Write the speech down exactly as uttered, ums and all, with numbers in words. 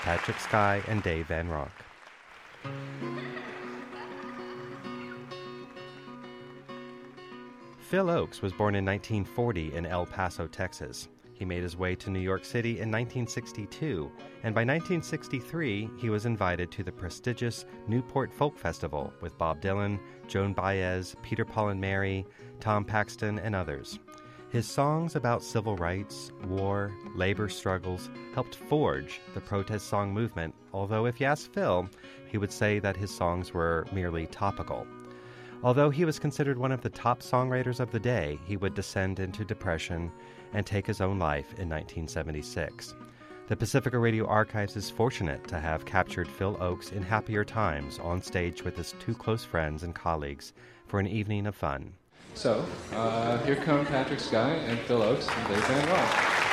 Patrick Skye and Dave Van Ronk. Phil Ochs was born in nineteen forty in El Paso, Texas. He made his way to New York City in nineteen sixty-two, and by nineteen sixty-three, he was invited to the prestigious Newport Folk Festival with Bob Dylan, Joan Baez, Peter, Paul and Mary, Tom Paxton, and others. His songs about civil rights, war, labor struggles helped forge the protest song movement, although if you ask Phil, he would say that his songs were merely topical. Although he was considered one of the top songwriters of the day, he would descend into depression and take his own life in nineteen seventy-six. The Pacifica Radio Archives is fortunate to have captured Phil Ochs in happier times on stage with his two close friends and colleagues for an evening of fun. So, uh, here come Patrick Skye and Phil Ochs and Dave Van Ronk.